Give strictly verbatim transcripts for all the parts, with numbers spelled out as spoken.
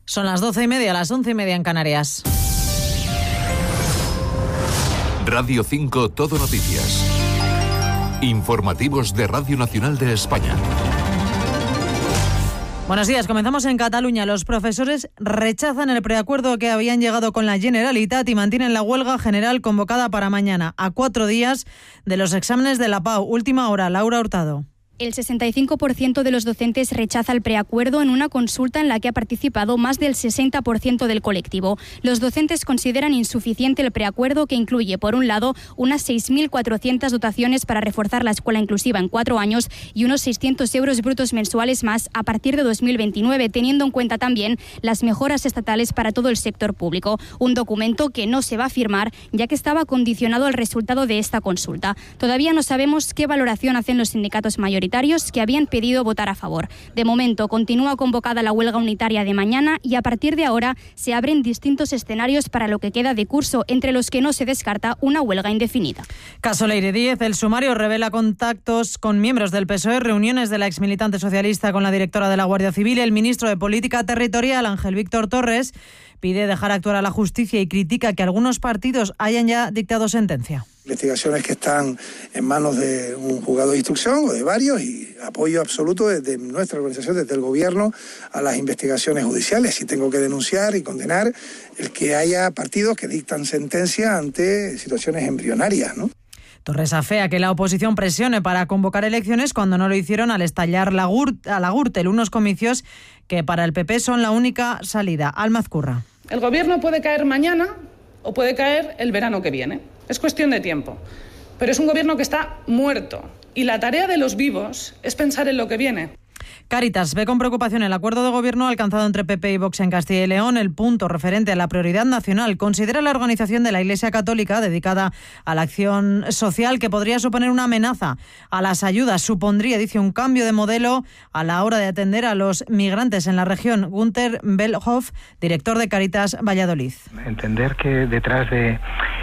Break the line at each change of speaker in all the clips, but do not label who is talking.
Son las doce y media, las once y media en Canarias.
Radio cinco Todo Noticias. Informativos de Radio Nacional de España.
Buenos días, comenzamos en Cataluña. Los profesores rechazan el preacuerdo que habían llegado con la Generalitat y mantienen la huelga general convocada para mañana, a cuatro días de los exámenes de la Pau. Última hora, Laura Hurtado.
El sesenta y cinco por ciento de los docentes rechaza el preacuerdo en una consulta en la que ha participado más del sesenta por ciento del colectivo. Los docentes consideran insuficiente el preacuerdo, que incluye, por un lado, unas seis mil cuatrocientas dotaciones para reforzar la escuela inclusiva en cuatro años y unos seiscientos euros brutos mensuales más a partir de dos mil veintinueve, teniendo en cuenta también las mejoras estatales para todo el sector público. Un documento que no se va a firmar, ya que estaba condicionado al resultado de esta consulta. Todavía no sabemos qué valoración hacen los sindicatos mayoritarios que habían pedido votar a favor. De momento, continúa convocada la huelga unitaria de mañana y a partir de ahora se abren distintos escenarios para lo que queda de curso, entre los que no se descarta una huelga indefinida.
Caso Leire Díez, el sumario revela contactos con miembros del P S O E, reuniones de la exmilitante socialista con la directora de la Guardia Civil. El ministro de Política Territorial, Ángel Víctor Torres, pide dejar actuar a la justicia y critica que algunos partidos hayan ya dictado sentencia.
Investigaciones que están en manos de un juzgado de instrucción o de varios, y apoyo absoluto desde nuestra organización, desde el gobierno, a las investigaciones judiciales. Y tengo que denunciar y condenar el que haya partidos que dictan sentencia ante situaciones embrionarias, ¿no?
Torres afea que la oposición presione para convocar elecciones cuando no lo hicieron al estallar la Gurt- a la Gürtel, unos comicios que para el P P son la única salida. Alma Azcurra.
El gobierno puede caer mañana o puede caer el verano que viene. Es cuestión de tiempo. Pero es un gobierno que está muerto. Y la tarea de los vivos es pensar en lo que viene.
Cáritas ve con preocupación el acuerdo de gobierno alcanzado entre P P y Vox en Castilla y León. El punto referente a la prioridad nacional considera la organización de la Iglesia Católica dedicada a la acción social que podría suponer una amenaza a las ayudas. Supondría, dice, un cambio de modelo a la hora de atender a los migrantes en la región. Günter Bellhoff, director de Cáritas Valladolid.
Entender que detrás de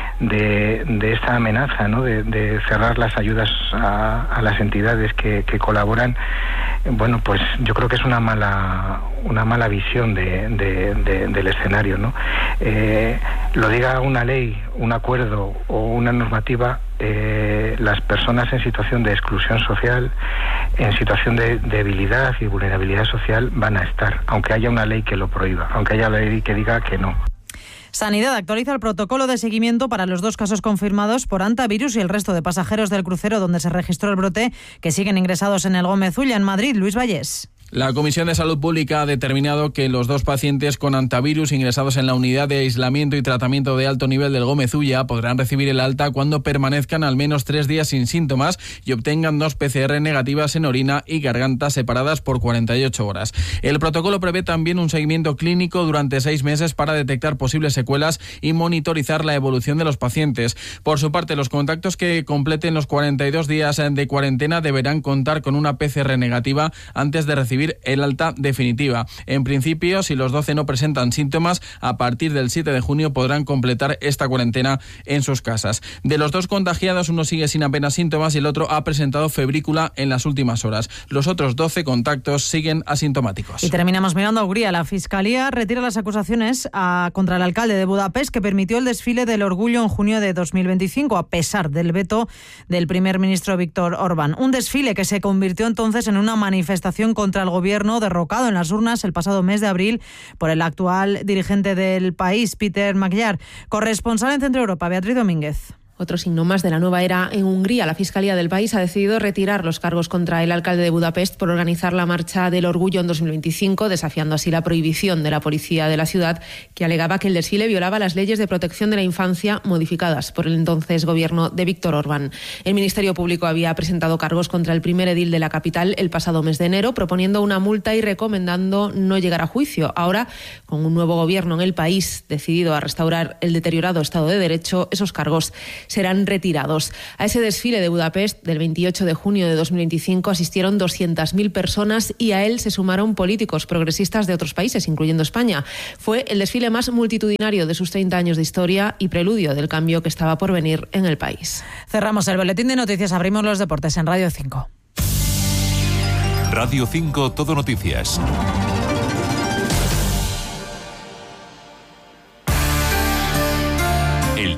De, de esta amenaza, ¿no? de, de cerrar las ayudas a, a las entidades que, que colaboran, bueno, pues yo creo que es una mala una mala visión de, de, de, del escenario, ¿no? Eh, lo diga una ley, un acuerdo o una normativa, eh, las personas en situación de exclusión social, en situación de debilidad y vulnerabilidad social van a estar, aunque haya una ley que lo prohíba, aunque haya una ley que diga que no.
Sanidad actualiza el protocolo de seguimiento para los dos casos confirmados por hantavirus y el resto de pasajeros del crucero donde se registró el brote, que siguen ingresados en el Gómez Ulla, en Madrid. Luis Vallés.
La Comisión de Salud Pública ha determinado que los dos pacientes con hantavirus ingresados en la unidad de aislamiento y tratamiento de alto nivel del Gómez Ulla podrán recibir el alta cuando permanezcan al menos tres días sin síntomas y obtengan dos P C R negativas en orina y garganta separadas por cuarenta y ocho horas. El protocolo prevé también un seguimiento clínico durante seis meses para detectar posibles secuelas y monitorizar la evolución de los pacientes. Por su parte, los contactos que completen los cuarenta y dos días de cuarentena deberán contar con una P C R negativa antes de recibir el alta definitiva. En principio, si los doce no presentan síntomas, a partir del siete de junio podrán completar esta cuarentena en sus casas. De los dos contagiados, uno sigue sin apenas síntomas y el otro ha presentado febrícula en las últimas horas. Los otros doce contactos siguen asintomáticos.
Y terminamos mirando a Hungría. La Fiscalía retira las acusaciones a, contra el alcalde de Budapest, que permitió el desfile del orgullo en junio de dos mil veinticinco, a pesar del veto del primer ministro Viktor Orbán. Un desfile que se convirtió entonces en una manifestación contra el gobierno, derrocado en las urnas el pasado mes de abril por el actual dirigente del país, Peter Magyar. Corresponsal en Centro Europa, Beatriz Domínguez.
Otro signo más de la nueva era en Hungría. La Fiscalía del país ha decidido retirar los cargos contra el alcalde de Budapest por organizar la Marcha del Orgullo en dos mil veinticinco, desafiando así la prohibición de la policía de la ciudad, que alegaba que el desfile violaba las leyes de protección de la infancia modificadas por el entonces gobierno de Viktor Orbán. El Ministerio Público había presentado cargos contra el primer edil de la capital el pasado mes de enero, proponiendo una multa y recomendando no llegar a juicio. Ahora, con un nuevo gobierno en el país decidido a restaurar el deteriorado Estado de Derecho, esos cargos serán retirados. A ese desfile de Budapest del veintiocho de junio de dos mil veinticinco asistieron doscientas mil personas y a él se sumaron políticos progresistas de otros países, incluyendo España. Fue el desfile más multitudinario de sus treinta años de historia y preludio del cambio que estaba por venir en el país.
Cerramos el boletín de noticias, abrimos los deportes en Radio cinco.
Radio cinco Todo Noticias.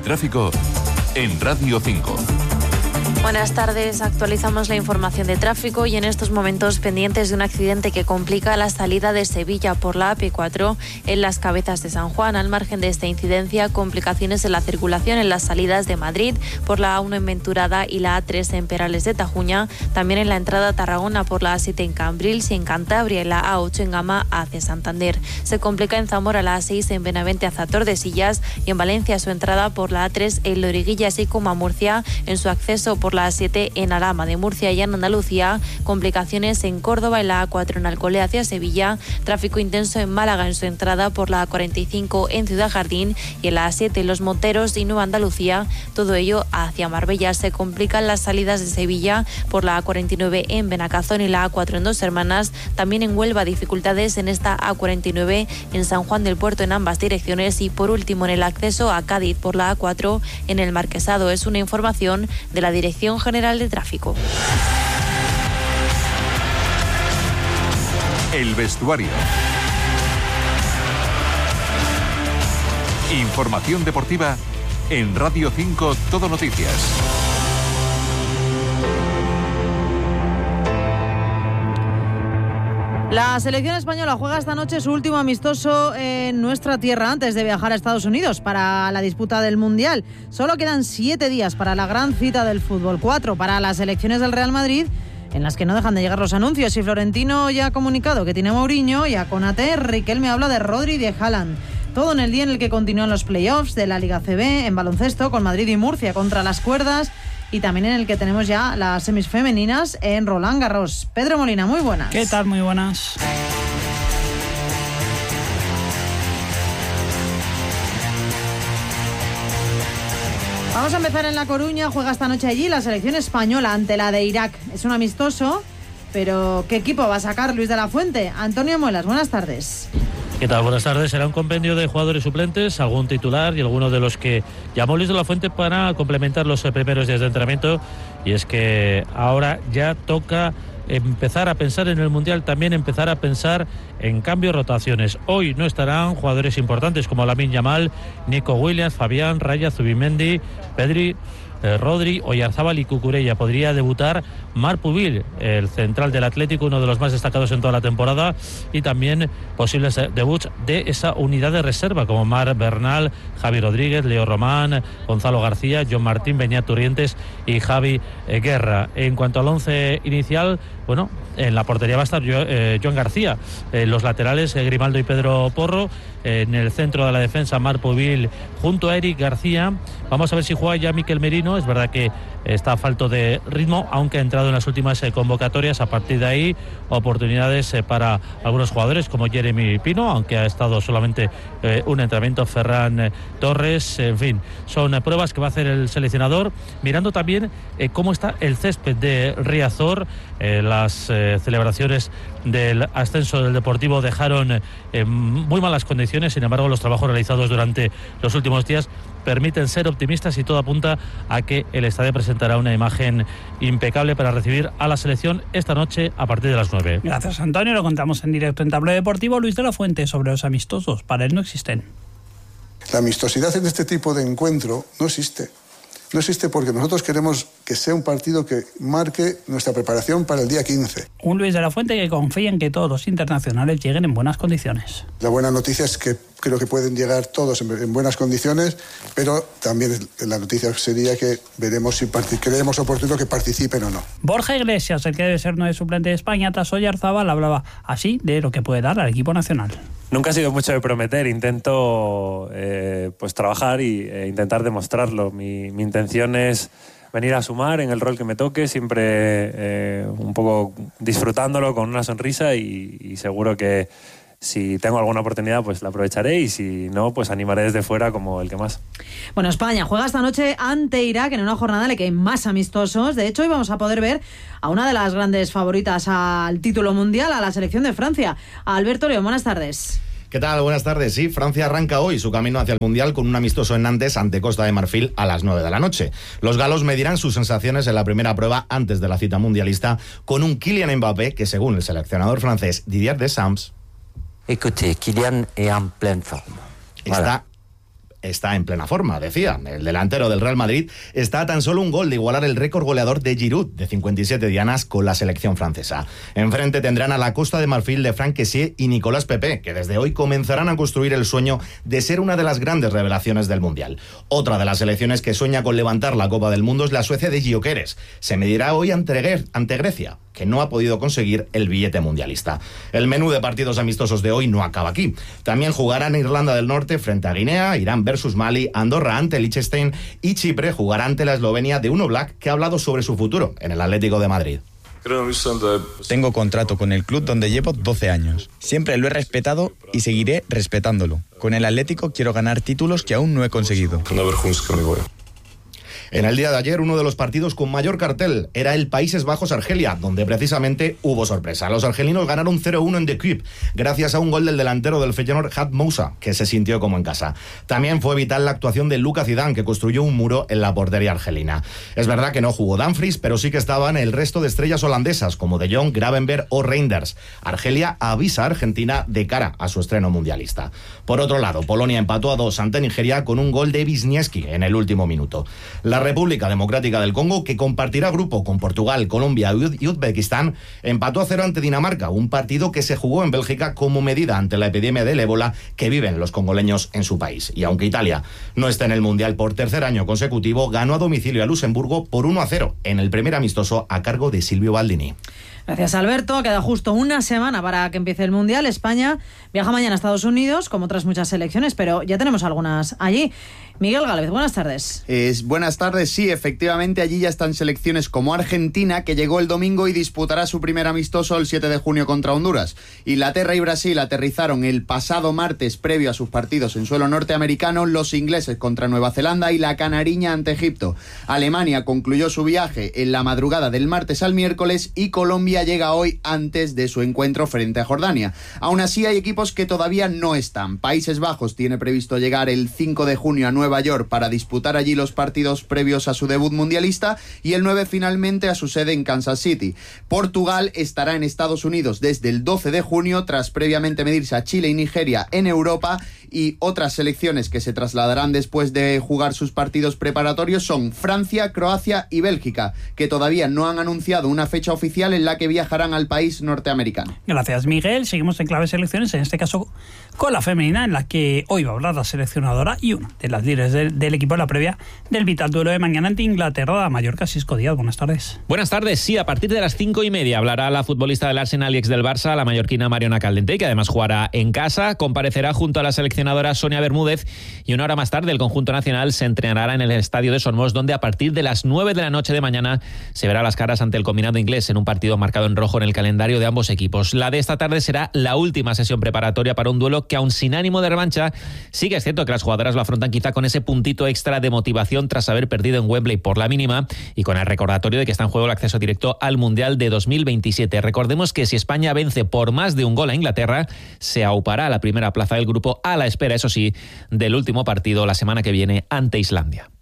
tráfico en Radio cinco.
Buenas tardes, actualizamos la información de tráfico y en estos momentos pendientes de un accidente que complica la salida de Sevilla por la A P cuatro en las Cabezas de San Juan. Al margen de esta incidencia, complicaciones en la circulación en las salidas de Madrid por la A uno en Venturada y la A tres en Perales de Tajuña, también en la entrada a Tarragona por la A siete en Cambrils y en Cantabria y la A ocho en Gama hacia Santander. Se complica en Zamora la A seis en Benavente hacia Tordesillas y en Valencia su entrada por la A tres en Loriguilla, así como a Murcia en su acceso por la A siete en Alhama de Murcia y en Andalucía, complicaciones en Córdoba en la A cuatro en Alcolea hacia Sevilla, tráfico intenso en Málaga en su entrada por la A cuarenta y cinco en Ciudad Jardín y en la A siete en Los Monteros y Nueva Andalucía, todo ello hacia Marbella. Se complican las salidas de Sevilla por la A cuarenta y nueve en Benacazón y la A cuatro en Dos Hermanas, también en Huelva dificultades en esta A cuarenta y nueve en San Juan del Puerto en ambas direcciones y por último en el acceso a Cádiz por la A cuatro en el Marquesado. Es una información de la Dirección General de Tráfico.
El vestuario. Información deportiva en Radio cinco Todo Noticias.
La selección española juega esta noche su último amistoso en nuestra tierra antes de viajar a Estados Unidos para la disputa del Mundial. Solo quedan siete días para la gran cita del fútbol, cuatro para las selecciones del Real Madrid, en las que no dejan de llegar los anuncios. Y Florentino ya ha comunicado que tiene a Mourinho y a Konaté. Riquelme habla de Rodri y de Haaland. Todo en el día en el que continúan los playoffs de la Liga C B en baloncesto con Madrid y Murcia contra las cuerdas. Y también en el que tenemos ya las semis femeninas en Roland Garros. Pedro Molina, muy buenas.
¿Qué tal? Muy buenas.
Vamos a empezar en La Coruña. Juega esta noche allí la selección española ante la de Irak. Es un amistoso, pero ¿qué equipo va a sacar Luis de la Fuente? Antonio Muelas, buenas tardes.
¿Qué tal? Buenas tardes. Será un compendio de jugadores suplentes, algún titular y algunos de los que llamó Luis de la Fuente para complementar los primeros días de entrenamiento. Y es que ahora ya toca empezar a pensar en el Mundial, también empezar a pensar en cambios, rotaciones. Hoy no estarán jugadores importantes como Lamine Yamal, Nico Williams, Fabián, Raya, Zubimendi, Pedri, Eh, Rodri, Oyarzábal y Cucurella. Podría debutar Marc Pubil, el central del Atlético, uno de los más destacados en toda la temporada, y también posibles debuts de esa unidad de reserva como Marc Bernal, Javi Rodríguez, Leo Román, Gonzalo García, John Martín, Beñat Turrientes y Javi eh, Guerra. En cuanto al once inicial, bueno, en la portería va a estar eh, Joan García, eh, los laterales eh, Grimaldo y Pedro Porro, eh, en el centro de la defensa Marc Pubil junto a Eric García. Vamos a ver si juega ya Mikel Merino. Es verdad que está a falto de ritmo, aunque ha entrado en las últimas eh, convocatorias. A partir de ahí, oportunidades eh, para algunos jugadores como Jeremy Pino, aunque ha estado solamente eh, un entrenamiento, Ferran eh, Torres. En fin, son eh, pruebas que va a hacer el seleccionador, mirando también eh, cómo está el césped de Riazor. Eh, las eh, celebraciones del ascenso del Deportivo dejaron eh, en muy malas condiciones. Sin embargo, los trabajos realizados durante los últimos días permiten ser optimistas y todo apunta a que el estadio presentará una imagen impecable para recibir a la selección esta noche a partir de las nueve.
Gracias, Antonio. Lo contamos en directo en Tablero Deportivo. Luis de la Fuente sobre los amistosos. Para él no existen.
La amistosidad en este tipo de encuentro no existe. No existe porque nosotros queremos que sea un partido que marque nuestra preparación para el día quince.
Un Luis de la Fuente que confía en que todos los internacionales lleguen en buenas condiciones.
La buena noticia es que creo que pueden llegar todos en buenas condiciones, pero también la noticia sería que veremos si creemos oportuno que participen o no.
Borja Iglesias, el que debe ser nuevo suplente de España tras Oyarzábal, hablaba así de lo que puede dar al equipo nacional.
Nunca ha sido mucho de prometer, intento eh, pues trabajar y eh, intentar demostrarlo. Mi, mi intención es venir a sumar en el rol que me toque, siempre eh, un poco disfrutándolo con una sonrisa y, y seguro que si tengo alguna oportunidad pues la aprovecharé y si no pues animaré desde fuera como el que más.
Bueno, España juega esta noche ante Irak en una jornada en la que hay más amistosos. De hecho, hoy vamos a poder ver a una de las grandes favoritas al título mundial, a la selección de Francia. A Alberto León, buenas tardes.
¿Qué tal? Buenas tardes. Sí, Francia arranca hoy su camino hacia el Mundial con un amistoso en Nantes ante Costa de Marfil a las nueve de la noche. Los galos medirán sus sensaciones en la primera prueba antes de la cita mundialista con un Kylian Mbappé que, según el seleccionador francés Didier Deschamps,
Écoutez, Kylian est en pleine forme.
Está está en plena forma, decía. El delantero del Real Madrid está a tan solo un gol de igualar el récord goleador de Giroud, de cincuenta y siete dianas, con la selección francesa. Enfrente tendrán a la Costa de Marfil de Franck Kessié y Nicolas Pepe, que desde hoy comenzarán a construir el sueño de ser una de las grandes revelaciones del Mundial. Otra de las selecciones que sueña con levantar la Copa del Mundo es la Suecia de Gyökeres. Se medirá hoy ante, ante Grecia, que no ha podido conseguir el billete mundialista. El menú de partidos amistosos de hoy no acaba aquí. También jugarán Irlanda del Norte frente a Guinea, Irán versus Mali, Andorra ante Liechtenstein y Chipre jugará ante la Eslovenia de Uno Black, que ha hablado sobre su futuro en el Atlético de Madrid.
Tengo contrato con el club donde llevo doce años. Siempre lo he respetado y seguiré respetándolo. Con el Atlético quiero ganar títulos que aún no he conseguido.
En el día de ayer, uno de los partidos con mayor cartel era el Países Bajos-Argelia, donde precisamente hubo sorpresa. Los argelinos ganaron cero uno en The Kuip, gracias a un gol del delantero del Feyenoord, Had Moussa, que se sintió como en casa. También fue vital la actuación de Lucas Zidane, que construyó un muro en la portería argelina. Es verdad que no jugó Dumfries, pero sí que estaban el resto de estrellas holandesas, como De Jong, Gravenberg o Reinders. Argelia avisa a Argentina de cara a su estreno mundialista. Por otro lado, Polonia empató a dos ante Nigeria con un gol de Wisniewski en el último minuto. La República Democrática del Congo, que compartirá grupo con Portugal, Colombia y Uzbekistán, empató a cero ante Dinamarca, un partido que se jugó en Bélgica como medida ante la epidemia del ébola que viven los congoleños en su país. Y aunque Italia no está en el Mundial por tercer año consecutivo, ganó a domicilio a Luxemburgo por uno a cero en el primer amistoso a cargo de Silvio Baldini.
Gracias, Alberto. Queda justo una semana para que empiece el Mundial. España viaja mañana a Estados Unidos, como otras muchas selecciones, pero ya tenemos algunas allí. Miguel Gálvez, buenas tardes.
Es, buenas tardes, sí, efectivamente, allí ya están selecciones como Argentina, que llegó el domingo y disputará su primer amistoso el siete de junio contra Honduras. Inglaterra y Brasil aterrizaron el pasado martes previo a sus partidos en suelo norteamericano, los ingleses contra Nueva Zelanda y la canariña ante Egipto. Alemania concluyó su viaje en la madrugada del martes al miércoles y Colombia llega hoy antes de su encuentro frente a Jordania. Aún así hay equipos que todavía no están. Países Bajos tiene previsto llegar el cinco de junio a Nueva York para disputar allí los partidos previos a su debut mundialista y el nueve finalmente a su sede en Kansas City. Portugal estará en Estados Unidos desde el doce de junio tras previamente medirse a Chile y Nigeria en Europa, y otras selecciones que se trasladarán después de jugar sus partidos preparatorios son Francia, Croacia y Bélgica, que todavía no han anunciado una fecha oficial en la que viajarán al país norteamericano.
Gracias, Miguel. Seguimos en clave selecciones, en este caso con la femenina, en la que hoy va a hablar la seleccionadora y una de las líderes del, del equipo en la previa del vital duelo de mañana ante Inglaterra, Mallorca. Sisco Díaz, buenas tardes.
Buenas tardes. Sí, a partir de las cinco y media hablará la futbolista del Arsenal y ex del Barça, la mallorquina Mariona Caldentey, que además jugará en casa. Comparecerá junto a la seleccionadora Sonia Bermúdez y una hora más tarde el conjunto nacional se entrenará en el estadio de Somos, donde a partir de las nueve de la noche de mañana se verá las caras ante el combinado inglés en un partido marcado en rojo en el calendario de ambos equipos. La de esta tarde será la última sesión preparatoria para un duelo que, aun sin ánimo de revancha, sí que es cierto que las jugadoras lo afrontan quizá con ese puntito extra de motivación tras haber perdido en Wembley por la mínima y con el recordatorio de que está en juego el acceso directo al Mundial de dos mil veintisiete. Recordemos que si España vence por más de un gol a Inglaterra, se aupará a la primera plaza del grupo, a la espera, eso sí, del último partido la semana que viene ante Islandia.